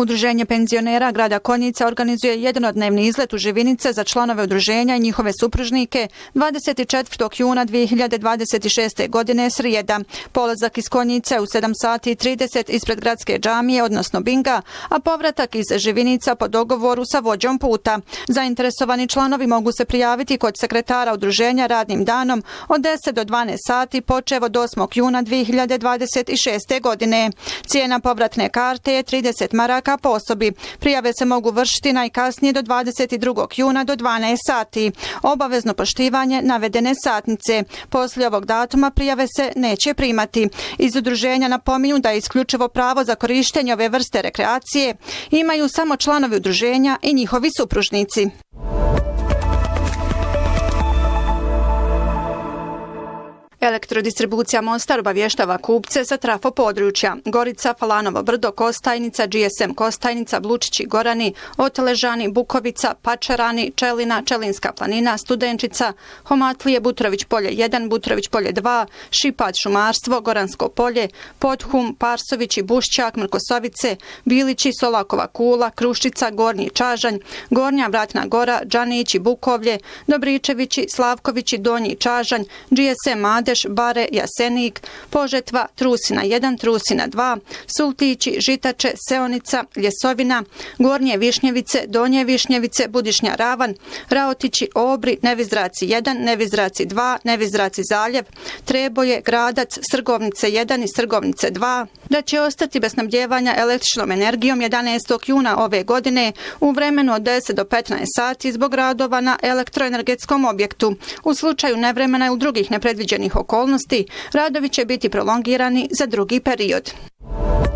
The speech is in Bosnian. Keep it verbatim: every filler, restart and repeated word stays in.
Udruženje penzionera grada Konjica organizuje jednodnevni izlet u Živinice za članove udruženja i njihove supružnike dvadeset četvrtog juna dvije hiljade dvadeset šeste. godine srijeda. Polazak iz Konjice u sedam sati i trideset ispred gradske džamije, odnosno binga, a povratak iz Živinica po dogovoru sa vođom puta. Zainteresovani članovi mogu se prijaviti kod sekretara udruženja radnim danom od deset do dvanaest sati počev od osmog juna dvije hiljade dvadeset šeste. godine. Cijena povratne karte je trideset maraka po osobi. Prijave se mogu vršiti najkasnije do dvadeset drugog juna do dvanaest sati. Obavezno poštivanje navedene satnice. Poslije ovog datuma prijave se neće primati. Iz udruženja napominju da je isključivo pravo za korištenje ove vrste rekreacije imaju samo članovi udruženja i njihovi supružnici. Elektrodistribucija Mostar obavještava kupce sa trafo područja Gorica, Falanovo brdo, Kostajnica, G S M Kostajnica, Blučići, Gorani, Oteležani, Bukovica, Pačarani, Čelina, Čelinska planina, Studenčica, Homatlije, Butrović polje jedan, Butrović polje dva, Šipad šumarstvo, Goransko polje, Podhum, Parsovići, Bušćak, Mrkosovice, Bilići, Solakova kula, Kruščica, Gornji Čažanj, Gornja Vratna gora, Džanići, Bukovlje, Dobričevići, Slavkovići, Donji Čažanj, G S M Made, Bare, Jasenik, Požetva, Trusina jedan, Trusina dva, Sultići, Žitače, Seonica, Ljesovina, Gornje Višnjevice, Donje Višnjevice, Budišnja Ravan, Raotići, Obri, Nevizdraci jedan, Nevizdraci dva, Nevizdraci Zaljev, Treboje, Gradac, Srgovnice jedan i Srgovnice dva, da će ostati bez snabdjevanja električnom energijom jedanaestog juna ove godine u vremenu od deset do petnaest sati zbog radova na elektroenergetskom objektu. U slučaju nevremena ili drugih nepredviđenih okolnosti, radovi će biti prolongirani za drugi period.